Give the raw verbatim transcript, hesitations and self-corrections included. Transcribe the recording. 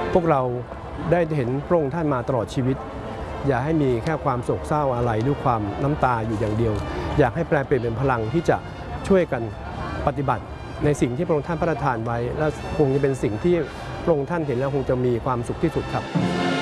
พวกเราได้เห็นพระองค์ท่านมาตลอดชีวิตอย่าให้มีแค่ความโศกเศร้าอะไรหรือความน้ำตาอยู่อย่างเดียวอยากให้แปลเปลี่ยนเป็นพลังที่จะช่วยกันปฏิบัติในสิ่งที่พระองค์ท่านประทานไว้และคงจะเป็นสิ่งที่พระองค์ท่านเห็นแล้วคงจะมีความสุขที่สุดครับ